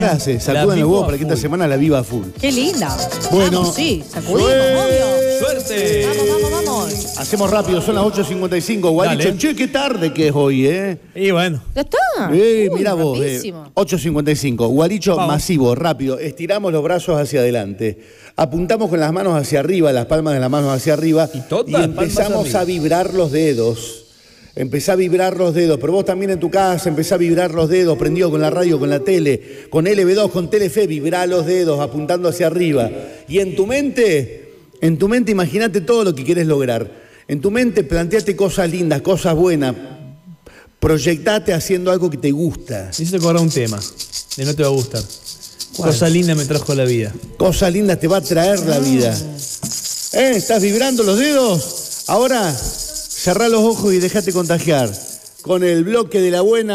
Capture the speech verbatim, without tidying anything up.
Se sacudan los huevos para que esta semana la viva full. Qué linda. Bueno, vamos, sí, sacudimos, suerte. obvio. ¡Suerte! Vamos, vamos, vamos. Hacemos rápido, son las ocho cincuenta y cinco. Guaricho, Dale. che, qué tarde que es hoy, ¿eh? Y bueno. ¿Ya está? Eh, Uy, mira vos, eh, rapidísimo. ocho cincuenta y cinco. Guaricho Vamos. masivo, rápido. Estiramos los brazos hacia adelante. Apuntamos con las manos hacia arriba, las palmas de las manos hacia arriba. Y todas y las empezamos palmas arriba. a vibrar los dedos. Empezá a vibrar los dedos, pero vos también en tu casa empezá a vibrar los dedos, prendido con la radio, con la tele, con L B dos, con Telefe, vibrá los dedos, apuntando hacia arriba. Y en tu mente, en tu mente imagínate todo lo que querés lograr. En tu mente planteate cosas lindas, cosas buenas. Proyectate haciendo algo que te gusta. Me hiciste cobrar un tema. De no te va a gustar. ¿Cuál? Cosa linda me trajo la vida. Cosas lindas te va a traer la vida. ¿Eh? ¿Estás vibrando los dedos? Ahora, cerrá los ojos y dejate contagiar. Con el bloque de la buena.